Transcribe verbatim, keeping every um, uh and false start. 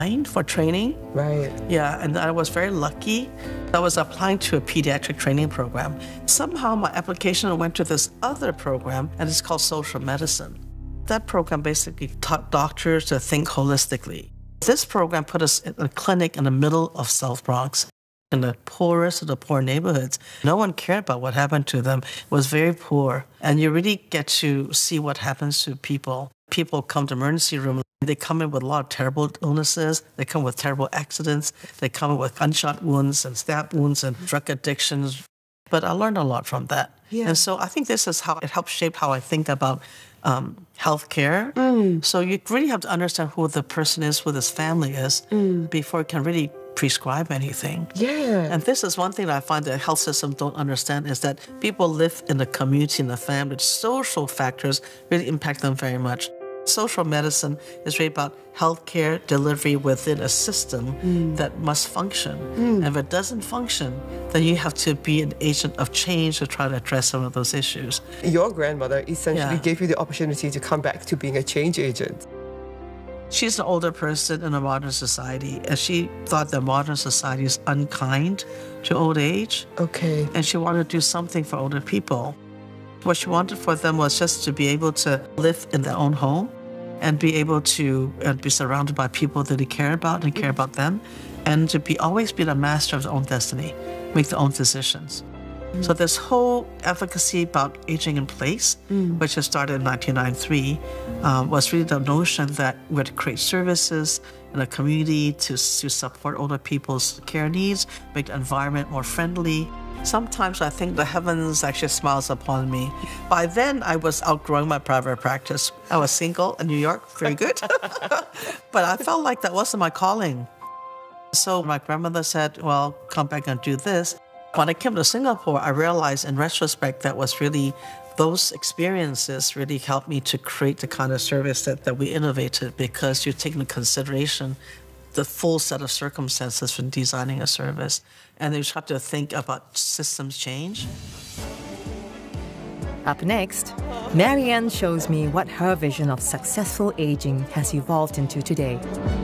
for training. Right. Yeah, and I was very lucky. I was applying to a pediatric training program. Somehow my application went to this other program, and it's called social medicine. That program basically taught doctors to think holistically. This program put us in a clinic in the middle of South Bronx, in the poorest of the poor neighborhoods. No one cared about what happened to them. It was very poor. And you really get to see what happens to people. People come to emergency room. They come in with a lot of terrible illnesses. They come with terrible accidents. They come in with gunshot wounds and stab wounds and drug addictions. But I learned a lot from that. Yeah. And so I think this is how it helps shape how I think about um, healthcare. Mm. So you really have to understand who the person is, who this family is, mm. before you can really prescribe anything. Yeah. And this is one thing that I find that health systems don't understand is that people live in the community, in the family. Social factors really impact them very much. Social medicine is really about healthcare delivery within a system mm. that must function. Mm. And if it doesn't function, then you have to be an agent of change to try to address some of those issues. Your grandmother essentially Yeah. gave you the opportunity to come back to being a change agent. She's an older person in a modern society, and she thought that modern society is unkind to old age. Okay. And she wanted to do something for older people. What she wanted for them was just to be able to live in their own home and be able to uh, be surrounded by people that they care about and care about them, and to be always be the master of their own destiny, make their own decisions. Mm. So this whole advocacy about aging in place, mm. which has started in nineteen ninety-three, um, was really the notion that we had to create services in a community to, to support older people's care needs, make the environment more friendly. Sometimes I think the heavens actually smiles upon me. By then, I was outgrowing my private practice. I was single in New York, very good. But I felt like that wasn't my calling. So my grandmother said, well, come back and do this. When I came to Singapore, I realized in retrospect that was really, those experiences really helped me to create the kind of service that, that we innovated, because you take into consideration the full set of circumstances when designing a service. And you have to think about systems change. Up next, Marianne shows me what her vision of successful aging has evolved into today.